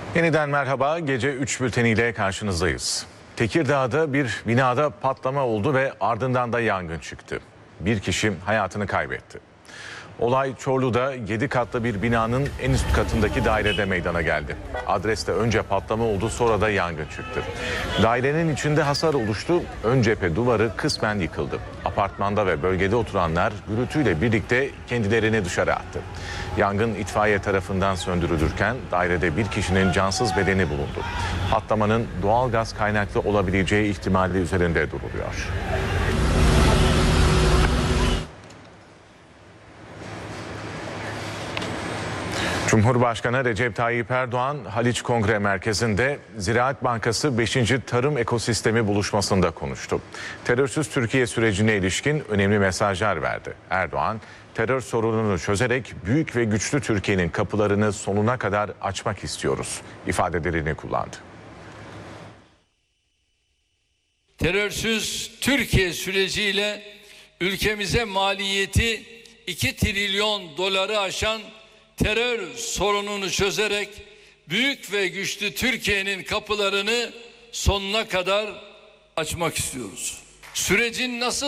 Yeniden merhaba. Gece 3 bülteniyle karşınızdayız. Tekirdağ'da bir binada patlama oldu ve ardından da yangın çıktı. Bir kişi hayatını kaybetti. Olay Çorlu'da 7 katlı bir binanın en üst katındaki dairede meydana geldi. Adreste önce patlama oldu, sonra da yangın çıktı. Dairenin içinde hasar oluştu, ön cephe duvarı kısmen yıkıldı. Apartmanda ve bölgede oturanlar gürültüyle birlikte kendilerini dışarı attı. Yangın itfaiye tarafından söndürülürken dairede bir kişinin cansız bedeni bulundu. Patlamanın doğal gaz kaynaklı olabileceği ihtimali üzerinde duruluyor. Cumhurbaşkanı Recep Tayyip Erdoğan, Haliç Kongre Merkezi'nde Ziraat Bankası 5. Tarım Ekosistemi buluşmasında konuştu. Terörsüz Türkiye sürecine ilişkin önemli mesajlar verdi. Erdoğan, terör sorununu çözerek büyük ve güçlü Türkiye'nin kapılarını sonuna kadar açmak istiyoruz ifadelerini kullandı. Terörsüz Türkiye süreciyle ülkemize maliyeti 2 trilyon doları aşan terör sorununu çözerek büyük ve güçlü Türkiye'nin kapılarını sonuna kadar açmak istiyoruz. Sürecin nasıl